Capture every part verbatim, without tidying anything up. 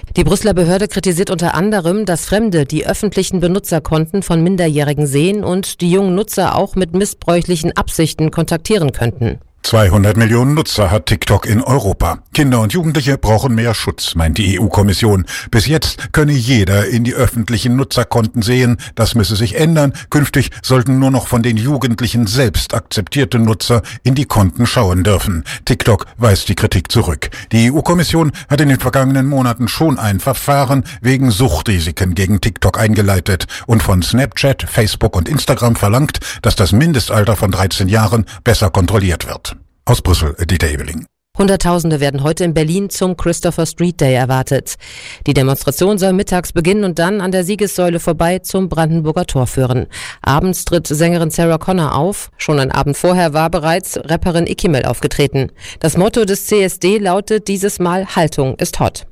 Die Brüsseler Behörde kritisiert unter anderem, dass Fremde die öffentlichen Benutzerkonten von Minderjährigen sehen und die jungen Nutzer auch mit missbräuchlichen Absichten kontaktieren könnten. zweihundert Millionen Nutzer hat TikTok in Europa. Kinder und Jugendliche brauchen mehr Schutz, meint die E U-Kommission. Bis jetzt könne jeder in die öffentlichen Nutzerkonten sehen. Das müsse sich ändern. Künftig sollten nur noch von den Jugendlichen selbst akzeptierte Nutzer in die Konten schauen dürfen. TikTok weist die Kritik zurück. Die E U-Kommission hat in den vergangenen Monaten schon ein Verfahren wegen Suchtrisiken gegen TikTok eingeleitet und von Snapchat, Facebook und Instagram verlangt, dass das Mindestalter von dreizehn Jahren besser kontrolliert wird. Aus Brüssel, Dieter Ebeling. Hunderttausende werden heute in Berlin zum Christopher Street Day erwartet. Die Demonstration soll mittags beginnen und dann an der Siegessäule vorbei zum Brandenburger Tor führen. Abends tritt Sängerin Sarah Connor auf. Schon einen Abend vorher war bereits Rapperin Ikimel aufgetreten. Das Motto des C S D lautet dieses Mal: Haltung ist hot.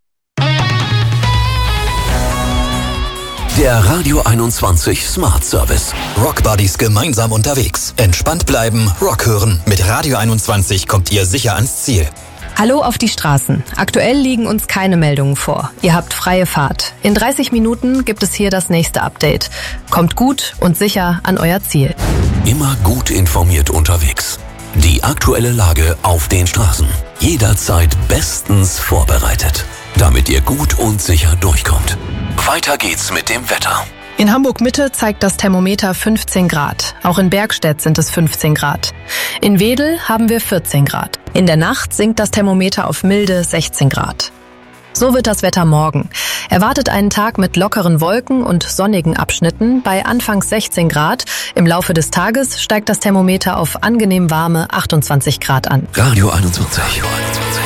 Der Radio einundzwanzig Smart Service. Rock Buddies gemeinsam unterwegs. Entspannt bleiben, Rock hören. Mit Radio einundzwanzig kommt ihr sicher ans Ziel. Hallo auf die Straßen. Aktuell liegen uns keine Meldungen vor. Ihr habt freie Fahrt. In dreißig Minuten gibt es hier das nächste Update. Kommt gut und sicher an euer Ziel. Immer gut informiert unterwegs. Die aktuelle Lage auf den Straßen. Jederzeit bestens vorbereitet, damit ihr gut und sicher durchkommt. Weiter geht's mit dem Wetter. In Hamburg-Mitte zeigt das Thermometer fünfzehn Grad. Auch in Bergstedt sind es fünfzehn Grad. In Wedel haben wir vierzehn Grad. In der Nacht sinkt das Thermometer auf milde sechzehn Grad. So wird das Wetter morgen. Erwartet einen Tag mit lockeren Wolken und sonnigen Abschnitten bei anfangs sechzehn Grad. Im Laufe des Tages steigt das Thermometer auf angenehm warme achtundzwanzig Grad an. Radio einundzwanzig. Radio einundzwanzig.